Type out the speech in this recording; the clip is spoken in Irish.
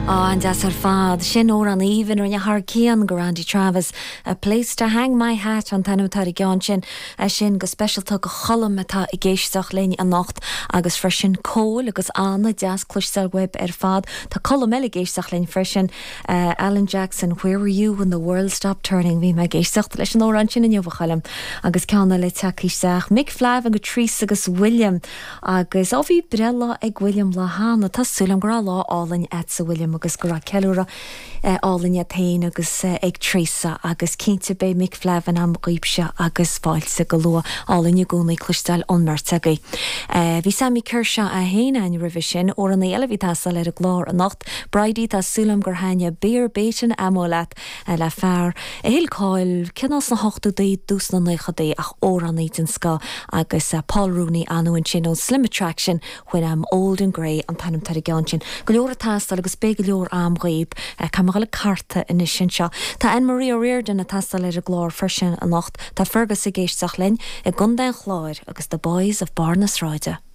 And as her fad, sin or an even when you har Cian go Randy Travis, a place to hang my hat on tanu tar gan sin, a sin go special tug a cholam mata I géisteach lein a nacht agus freshin cól agus anna jazz cluster web fad ta cholam ele géisteach lein freshin Alan Jackson, where were you when the world stopped turning? Vi me géisteach leis an oran sin in jovachalem agus canna le takisteach Mick Flav and Patrice agus William agus ovi brella ag William Lahana ta sulam gra lá allin etsa William agus gra kelura allin yatain agus ag Teresa agus Keinte be Mick Flav and am Gipsha agus False galua allin yaguni clustal on Mertagi. Vi Sammy Kershaw a haina in revision or an the elevita le glor a nacht Brady ta sulam gorhanya beer baitin amolat la far a hil coil kenas na hochtu de dus na nechade ach oran eatin ska agus Paul Rooney anu in chin on Slim Attraction when I'm old and grey an tanam tariganchin glora tastal agus begleor am reib kamagala carta in sha ta Anne Marie Reardon a tastal le glor freshen a nacht ta Fergus a géisteach lein a gundan chlár agus the boys of Barnes Rider.